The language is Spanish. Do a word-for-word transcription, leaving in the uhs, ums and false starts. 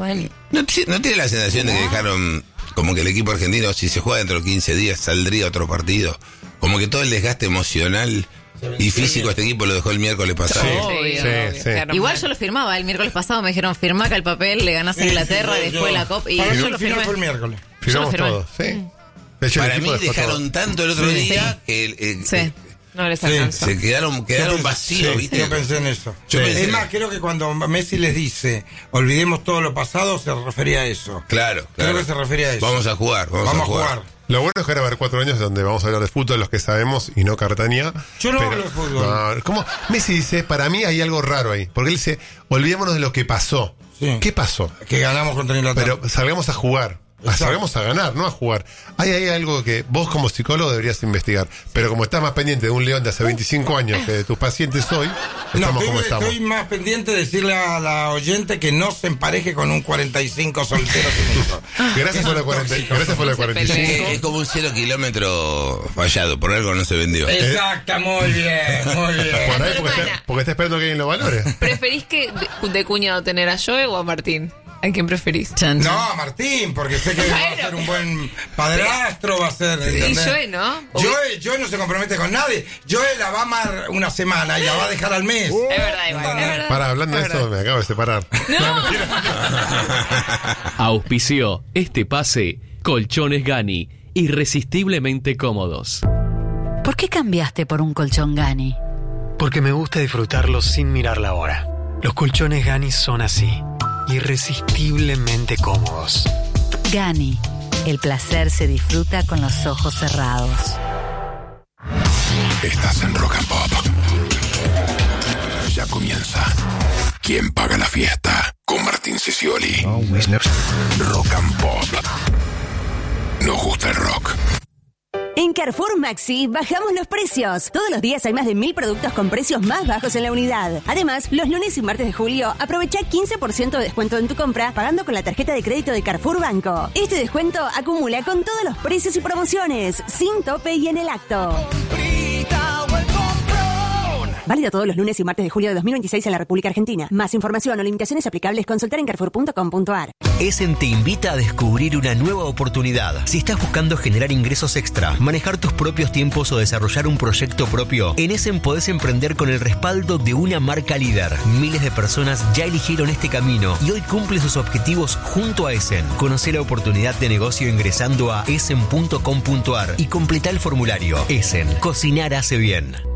Cavani. ¿No, ¿No tiene la sensación de que dejaron como que el equipo argentino, si se juega dentro de quince días, saldría otro partido? Como que todo el desgaste emocional y físico a este equipo lo dejó el miércoles pasado. Sí, obvio, sí, obvio. sí. Igual yo lo firmaba el miércoles pasado, me dijeron firma acá el papel, le ganás a Inglaterra, Sí, sí, después yo- la Copa. Y Para yo mí lo el final firmé. fue el miércoles. Firmamos Yo lo firmé. todos, sí. De hecho, el Para mí equipo dejó dejaron todo. tanto el otro Sí. día que el- el- Sí. el- No les Sí, alcanzó. se quedaron, quedaron Yo pensé- vacíos, sí, ¿viste? Yo pensé en eso. Yo pensé- Es más, creo que cuando Messi les dice olvidemos todo lo pasado, se refería a eso. Claro, claro. Creo que se refería a eso. Vamos a jugar, vamos, Vamos a jugar. Lo bueno es que ahora va a haber cuatro años donde vamos a hablar de fútbol, los que sabemos, y no Cartaña. Yo no pero- hablo de fútbol. No, ¿cómo? Messi dice, para mí hay algo raro ahí. Porque él dice, olvidémonos de lo que pasó. Sí. ¿Qué pasó? Que ganamos contra Inglaterra. Pero salgamos a jugar. Exacto. Salgamos a ganar, no a jugar. Hay ahí algo que vos como psicólogo deberías investigar. Pero como estás más pendiente de un león de hace veinticinco años que de tus pacientes hoy, No, estamos estoy, como estamos. estoy más pendiente de decirle a la oyente que no se empareje con un cuarenta y cinco soltero sin hijo. Gracias por la cuarenta, gracias por la No se cuarenta y peleen. cinco. Es, es como un cero kilómetro fallado, por algo no se vendió. Exacto, muy bien, muy bien. Por ahí, porque Hermana. está, porque está esperando que alguien lo valore. ¿Preferís que de, de cuñado tener a Joe o a Martín? ¿A quién preferís? No, Martín, porque sé que va a Bueno. ser un buen padrastro, va a ser. Y ¿entendés? Joe, ¿no? Joe, Joe no se compromete con nadie. Joe la va a amar una semana y la va a dejar al mes. Es verdad, igual. Es verdad. Para, hablando de Es esto, me acabo de separar. Auspició este pase Colchones Gani, irresistiblemente cómodos. ¿Por qué cambiaste por un colchón Gani? Porque me gusta disfrutarlo sin mirar la hora. Los colchones Gani son así, irresistiblemente cómodos. Gani, el placer se disfruta con los ojos cerrados. Estás en Rock and Pop. Ya comienza. ¿Quién paga la fiesta? Con Martín Sicioli. Rock and Pop. Nos gusta el rock. En Carrefour Maxi bajamos los precios. Todos los días hay más de mil productos con precios más bajos en la unidad. Además, los lunes y martes de julio aprovecha quince por ciento de descuento en tu compra pagando con la tarjeta de crédito de Carrefour Banco. Este descuento acumula con todos los precios y promociones, sin tope y en el acto. Válido todos los lunes y martes de julio de dos mil veintiséis en la República Argentina. Más información o limitaciones aplicables, consultar en carrefour punto com punto a r. Essen te invita a descubrir una nueva oportunidad. Si estás buscando generar ingresos extra, manejar tus propios tiempos o desarrollar un proyecto propio, en Essen podés emprender con el respaldo de una marca líder. Miles de personas ya eligieron este camino y hoy cumplen sus objetivos junto a Essen. Conoce la oportunidad de negocio ingresando a essen punto com punto a r y completa el formulario. Essen, cocinar hace bien.